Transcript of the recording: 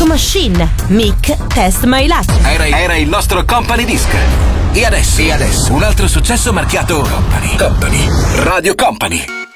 Machine, Mick, Test My Luck. Era il nostro Company Disc. E adesso un altro successo marchiato Company. Radio Company.